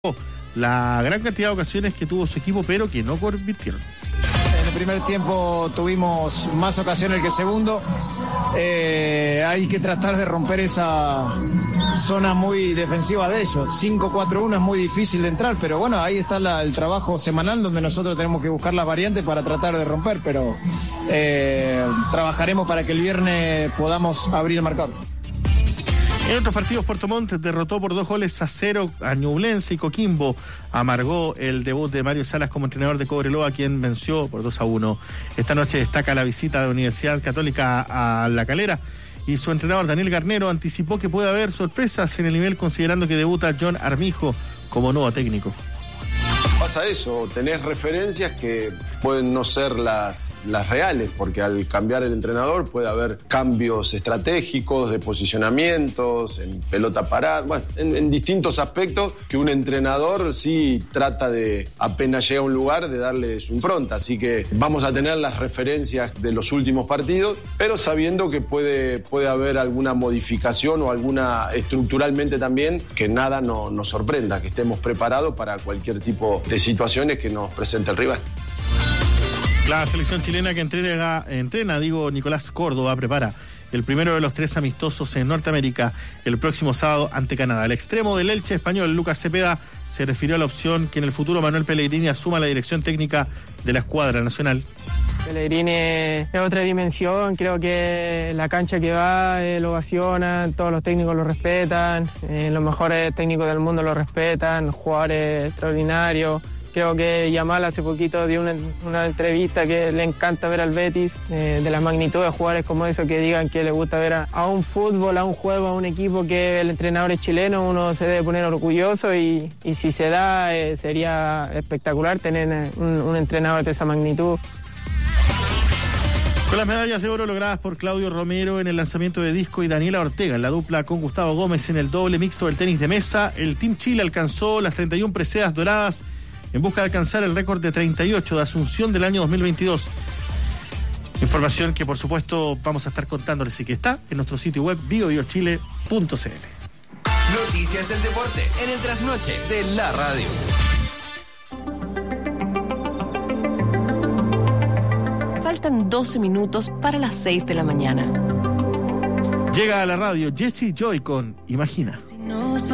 la gran cantidad de ocasiones que tuvo su equipo, pero que no convirtieron. En el primer tiempo tuvimos más ocasiones que segundo. Hay que tratar de romper esa zona muy defensiva de ellos. 5-4-1 es muy difícil de entrar, pero bueno, ahí está el trabajo semanal donde nosotros tenemos que buscar las variantes para tratar de romper, pero trabajaremos para que el viernes podamos abrir el marcador. En otros partidos, Puerto Montt derrotó por 2-0 a Ñublense y Coquimbo amargó el debut de Mario Salas como entrenador de Cobreloa, quien venció por 2-1. Esta noche destaca la visita de Universidad Católica a La Calera y su entrenador Daniel Garnero anticipó que puede haber sorpresas en el nivel considerando que debuta John Armijo como nuevo técnico. Pasa eso, tenés referencias que pueden no ser las reales, porque al cambiar el entrenador puede haber cambios estratégicos, de posicionamientos, en pelota parada, bueno, en distintos aspectos que un entrenador sí trata de, apenas llega a un lugar, de darle su impronta. Así que vamos a tener las referencias de los últimos partidos, pero sabiendo que puede haber alguna modificación o alguna estructuralmente también, que nada nos sorprenda, que estemos preparados para cualquier tipo de situaciones que nos presente el rival. La selección chilena que entrena, Nicolás Córdoba, prepara el primero de los 3 amistosos en Norteamérica el próximo sábado ante Canadá. El extremo del Elche español, Lucas Cepeda, se refirió a la opción que en el futuro Manuel Pellegrini asuma la dirección técnica de la escuadra nacional. Pellegrini es otra dimensión, creo que la cancha que va lo ovacionan, todos los técnicos lo respetan, los mejores técnicos del mundo lo respetan, jugadores extraordinarios. Creo que Yamal hace poquito dio una entrevista que le encanta ver al Betis, de la magnitud de jugadores como eso, que digan que le gusta ver a un fútbol, a un juego, a un equipo que el entrenador es chileno, uno se debe poner orgulloso y si se da sería espectacular tener un entrenador de esa magnitud. Con las medallas de oro logradas por Claudio Romero en el lanzamiento de disco y Daniela Ortega en la dupla con Gustavo Gómez en el doble mixto del tenis de mesa, el Team Chile alcanzó las 31 preseas doradas en busca de alcanzar el récord de 38 de Asunción del año 2022. Información que por supuesto vamos a estar contándoles y que está en nuestro sitio web biobiochile.cl. Noticias del deporte en el trasnoche de la radio. Faltan 12 minutos para las 6 de la mañana. Llega a la radio Jessie Joy con Imagina.